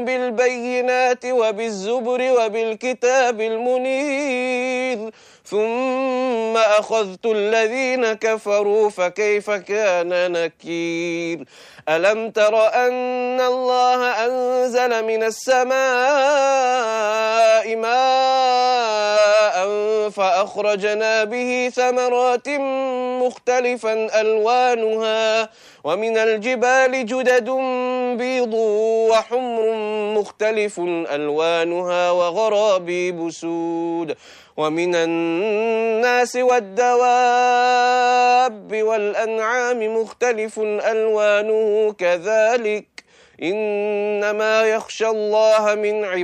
بالبينات وبالزبر وبالكتاب المنير ثم أخذت الذين كفروا فكيف كان نكير ألم تر أن الله أنزل من السماء ماء فأخرجنا به ثمرات مختلفا ألوانها ومن الجبال جدد بيض وحمر مختلف ألوانها وغرابيب سود ومن الناس والدواب والأنعام مختلف ألوانه كذلك إنما يخشى الله من عباده